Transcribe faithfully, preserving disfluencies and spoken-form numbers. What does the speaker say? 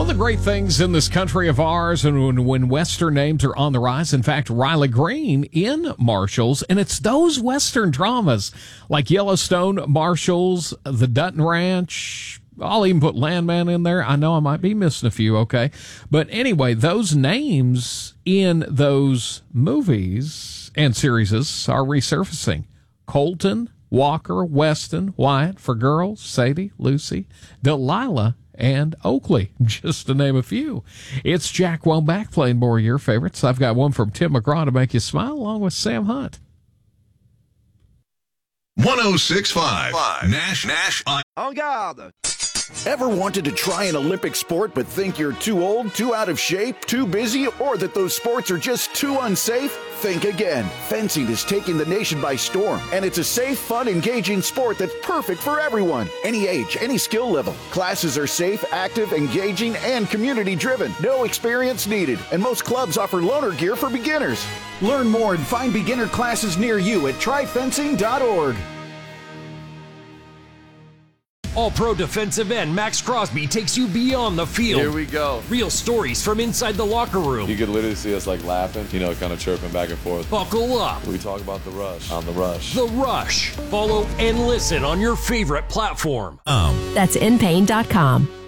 the great things in this country of ours, and when, when Western names are on the rise. In fact, Riley Green in Marshalls, and it's those Western dramas like Yellowstone, Marshalls, the Dutton Ranch. I'll even put Landman in there. I know I might be missing a few, okay? But anyway, those names in those movies and series are resurfacing. Colton, Walker, Weston, Wyatt, for girls, Sadie, Lucy, Delilah, and Oakley, just to name a few. It's Jack Womack playing more of your favorites. I've got one from Tim McGraw to make you smile, along with Sam Hunt. one oh six point five Nash Nash on En garde. Ever wanted to try an Olympic sport but think you're too old, too out of shape, too busy, or that those sports are just too unsafe? Think again. Fencing is taking the nation by storm, and it's a safe, fun, engaging sport that's perfect for everyone. Any age, any skill level. Classes are safe, active, engaging, and community-driven. No experience needed, and most clubs offer loaner gear for beginners. Learn more and find beginner classes near you at try fencing dot org. All-Pro defensive end Max Crosby takes you beyond the field. Here we go. Real stories from inside the locker room. You could literally see us like laughing, you know, kind of chirping back and forth. Buckle up. We talk about the rush on the rush. The Rush. Follow and listen on your favorite platform. That's in pain dot com.